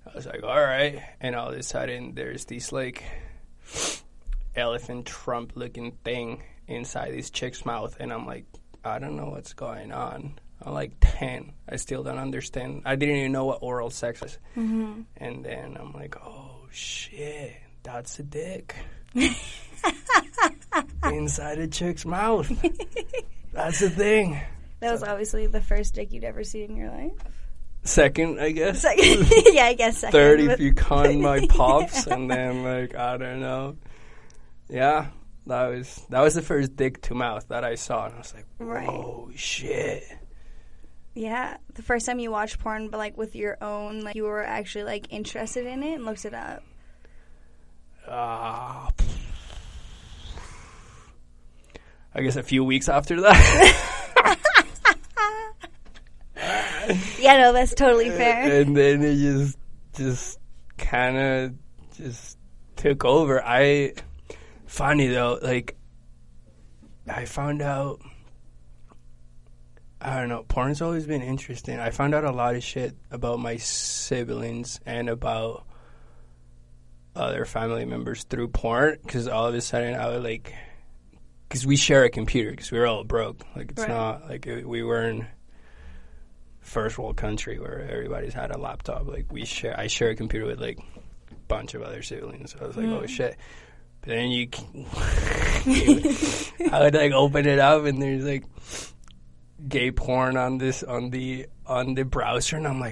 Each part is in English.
I was like, all right. And all of a sudden, there's this, like, elephant trump looking thing inside this chick's mouth. And I'm like, I don't know what's going on. I'm like 10. I still don't understand. I didn't even know what oral sex was. Mm-hmm. And then I'm like, oh, shit, that's a dick. Inside a chick's mouth. That's the thing. That was obviously the first dick you'd ever seen in your life. Second, I guess. Yeah, I guess second. Third if you count my pops, and then, like, I don't know. Yeah, that was the first dick to mouth that I saw, and I was like, whoa, shit. Yeah, the first time you watched porn, but, like, with your own, like, you were actually, like, interested in it and looked it up. I guess a few weeks after that. Yeah, no, that's totally fair. And then it just kind of just took over. Funny though, like, I found out, I don't know, porn's always been interesting. I found out a lot of shit about my siblings and about other family members through porn, because all of a sudden I would, like, because we share a computer, because we were all broke. Like, it's not, like, we weren't first world country where everybody's had a laptop. Like, I share a computer with, like, a bunch of other siblings. So I was like, oh shit. But then I would, like, open it up and there's, like, gay porn on the browser, and I'm like,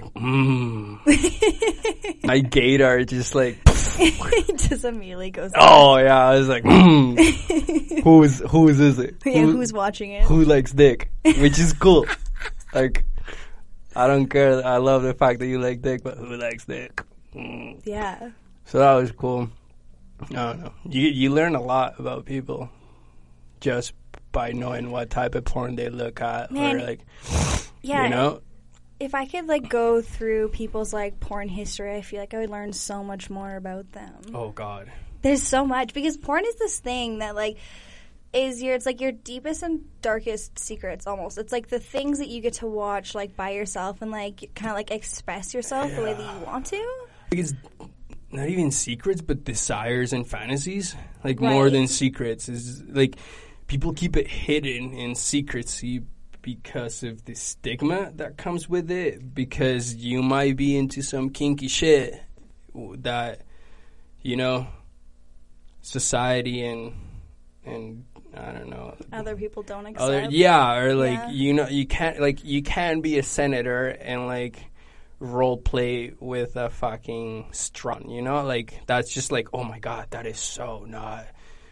my gaydar just, like, it just immediately goes oh yeah, I was like, whose is it? Yeah, who's watching it? Who likes dick? Which is cool. Like, I don't care. I love the fact that you like dick, but who likes dick? Yeah. So that was cool. I don't know. You learn a lot about people just by knowing what type of porn they look at. Man, or, like, yeah, you know? If I could, like, go through people's, like, porn history, I feel like I would learn so much more about them. Oh, God. There's so much. Because porn is this thing that, like, it's like your deepest and darkest secrets, almost. It's, like, the things that you get to watch, like, by yourself and, like, kind of, like, express yourself the way that you want to. Like, it's not even secrets, but desires and fantasies. Like, more than secrets. Is like, people keep it hidden in secrecy because of the stigma that comes with it, because you might be into some kinky shit that, you know, society and I don't know, other people don't accept. Or like, you know, you can't be a senator and, like, role play with a fucking strut, you know? Like, that's just like, oh my God, that is so not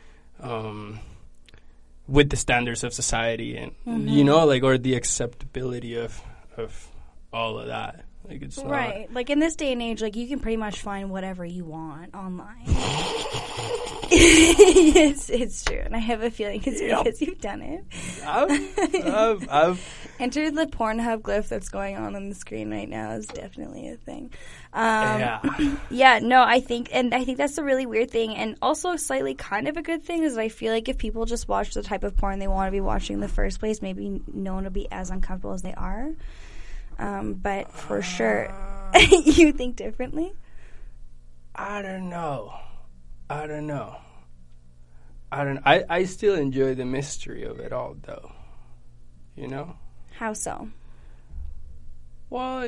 with the standards of society, and you know, like, or the acceptability of all of that. Like, it's right. Like, in this day and age, like, you can pretty much find whatever you want online. It's true, and I have a feeling it's because you've done it. I've Enter the Pornhub glyph that's going on the screen right now is definitely a thing. Yeah, no, I think that's a really weird thing, and also slightly kind of a good thing, is I feel like if people just watch the type of porn they want to be watching in the first place, maybe no one will be as uncomfortable as they are. But for sure, you think differently? I don't know. I still enjoy the mystery of it all, though. You know? How so? Well,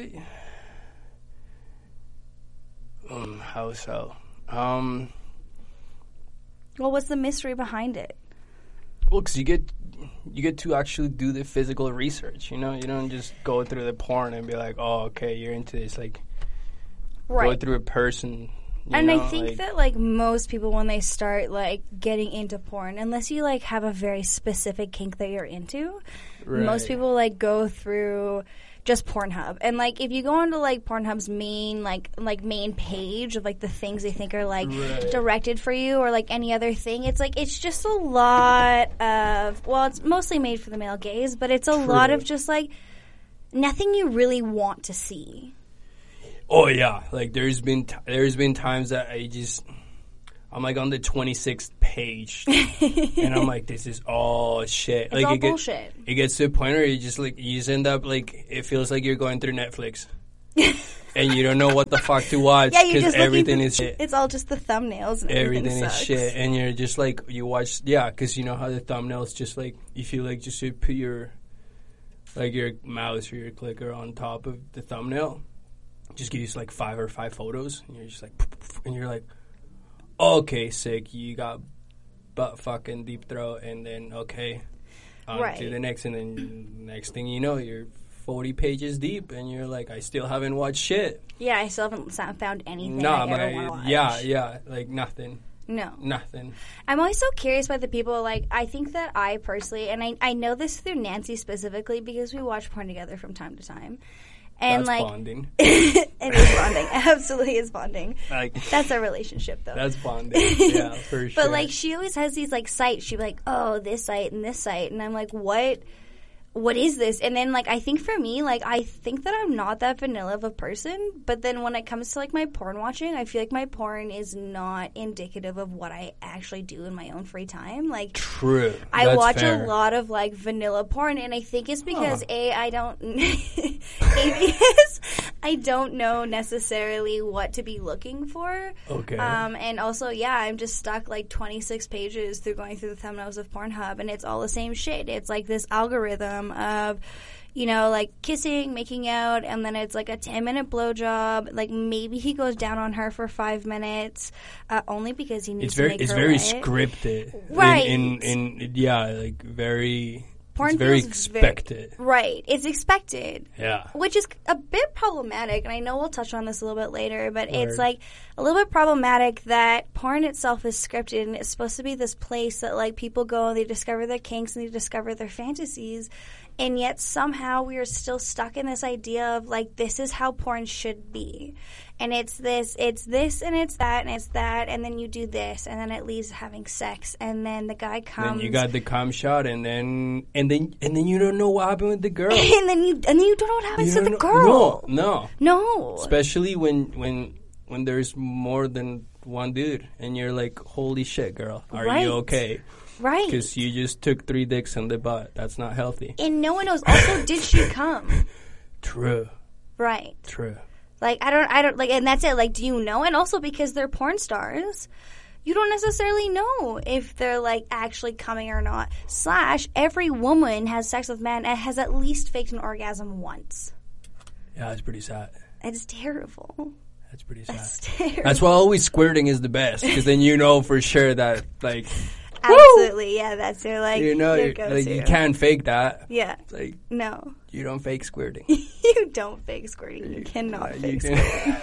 how so? Well, what's the mystery behind it? Well, because you get to actually do the physical research, you know? You don't just go through the porn and be like, oh, okay, you're into this. Like, go through a person. And I think that, like, most people, when they start, like, getting into porn, unless you, like, have a very specific kink that you're into, most people, like, go through just Pornhub. And, like, if you go onto, like, Pornhub's main, like main page of, like, the things they think are, like, directed for you, or, like, any other thing, it's, like, it's just a lot of, well, it's mostly made for the male gaze, but it's a lot of just, like, nothing you really want to see. Oh yeah, like there's been times that I'm like on the 26th page, and I'm like, this is all shit. It's like all bullshit. It gets to a point where you just end up like, it feels like you're going through Netflix. and you don't know what the fuck to watch because everything is shit. It's all just the thumbnails and everything is shit, and you're just like, you watch, because you know how the thumbnails just like, if you like just put your mouse or your clicker on top of the thumbnail, just give you like 5 photos, and you're just like, and you're like, okay, sick, you got butt fucking deep throat, and then okay, on to the next, and then next thing you know, you're 40 pages deep, and you're like, I still haven't watched shit. Yeah, I still haven't found anything I ever want to watch. Yeah, like nothing. No. Nothing. I'm always so curious by the people, like, I think that I personally, and I know this through Nancy specifically because we watch porn together from time to time. And that's like, bonding. It is bonding. Absolutely is bonding. Like, that's our relationship, though. That's bonding. Yeah, for sure. But, like, she always has these, like, sites. She'll be like, oh, this site and this site. And I'm like, what is this? And then, like, I think for me, like, I think that I'm not that vanilla of a person. But then when it comes to, like, my porn watching, I feel like my porn is not indicative of what I actually do in my own free time. Like, true. I watch a lot of, like, vanilla porn. And I think it's because, I don't... because I don't know necessarily what to be looking for. Okay. And also, I'm just stuck, like, 26 pages through going through the thumbnails of Pornhub. And it's all the same shit. It's, like, this algorithm of, you know, like kissing, making out, and then it's like a 10-minute blowjob. Like maybe he goes down on her for 5 minutes, only because he needs to make her It's very scripted, right? Like very. Porn it's very expected. Right. It's expected. Yeah. Which is a bit problematic, and I know we'll touch on this a little bit later, but it's like a little bit problematic that porn itself is scripted, and it's supposed to be this place that like people go and they discover their kinks and they discover their fantasies, and yet somehow we are still stuck in this idea of like this is how porn should be. And it's this, and it's that, and then you do this, and then it leads to having sex, and then the guy comes. Then you got the cum shot, and then you don't know what happened with the girl. and then you don't know what happens to the girl. No. Especially when there's more than one dude, and you're like, holy shit, girl, are you okay? Right. Because you just took 3 dicks in the butt. That's not healthy. And no one knows. Also, did she come? True. Right. True. Like, I don't, like, and that's it. Like, do you know? And also because they're porn stars, you don't necessarily know if they're, like, actually coming or not. / every woman has sex with men and has at least faked an orgasm once. Yeah, that's pretty sad. It's terrible. That's pretty sad. That's terrible. That's why always squirting is the best, because then you know for sure that, like... Absolutely, yeah, that's your, like, you know, your go-to. Like, you can't fake that. Yeah. Like, no. You don't fake squirting. You don't fake squirting. You cannot fake squirting.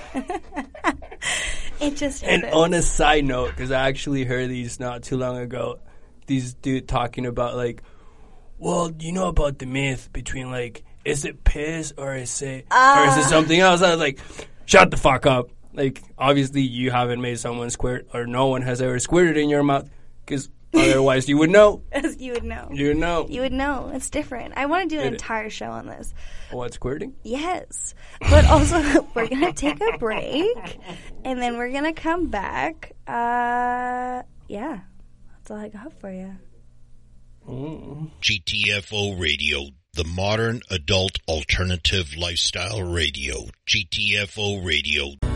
It just happens. And on a side note, because I actually heard these not too long ago, these dude talking about, like, well, you know about the myth between, like, is it piss or is it something else? I was like, shut the fuck up. Like, obviously you haven't made someone squirt, or no one has ever squirted in your mouth, because... otherwise, you would know. You would know. You would know. You would know. It's different. I want to do an entire show on this. What, squirting? Yes. But also, we're going to take a break, and then we're going to come back. Yeah. That's all I got for you. GTFO Radio, the modern adult alternative lifestyle radio. GTFO Radio.